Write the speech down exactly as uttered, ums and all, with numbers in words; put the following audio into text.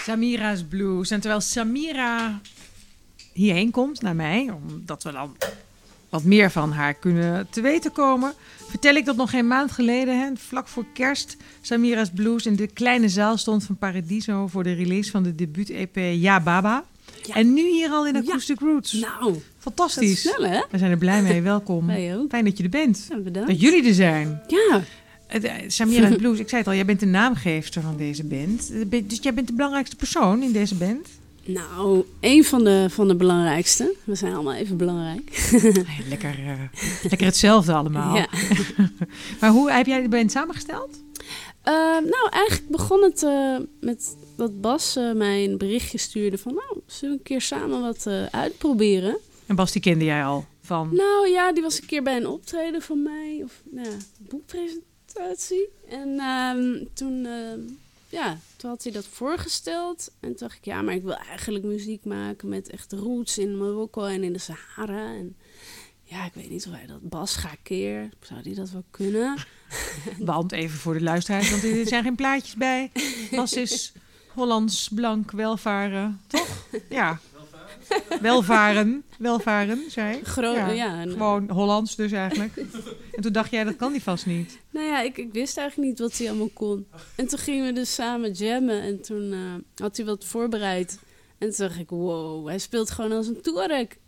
Samira's Blues. En terwijl Samira hierheen komt naar mij, omdat we dan wat meer van haar kunnen te weten komen, vertel ik dat nog geen maand geleden, hè, vlak voor kerst, Samira's Blues in de kleine zaal stond van Paradiso voor de release van de debuut-E P Ja Baba. Ja. En nu hier al in Acoustic ja. Roots. Nou, fantastisch. Dat is snel, hè? We zijn er blij mee. Welkom. Wij ook. Fijn dat je er bent. Ja, bedankt. Dat jullie er zijn. Ja. Samira's Blues, ik zei het al, jij bent de naamgeefster van deze band. Dus jij bent de belangrijkste persoon in deze band? Nou, een van de, van de belangrijkste. We zijn allemaal even belangrijk. lekker, uh, lekker hetzelfde allemaal. Ja. Maar hoe heb jij de band samengesteld? Uh, nou, eigenlijk begon het uh, met dat Bas uh, mij een berichtje stuurde van, nou, zullen we een keer samen wat uh, uitproberen? En Bas, die kende jij al van? Nou ja, die was een keer bij een optreden van mij, of nou, boekpresentatie. En uh, toen, uh, ja, toen had hij dat voorgesteld. En toen dacht ik, ja, maar ik wil eigenlijk muziek maken met echt roots in Marokko en in de Sahara. En ja, ik weet niet of hij dat Bas ga keer. Zou die dat wel kunnen? Want even voor de luisteraars, want er zijn geen plaatjes bij. Bas is Hollands, blank, welvaren, toch? Ja. Welvaren, welvaren, zei ik. Gro- ja. Ja, en, gewoon Hollands dus eigenlijk. En toen dacht jij, dat kan die vast niet. Nou ja, ik, ik wist eigenlijk niet wat hij allemaal kon. En toen gingen we dus samen jammen en toen uh, had hij wat voorbereid. En toen dacht ik, wow, hij speelt gewoon als een Touareg.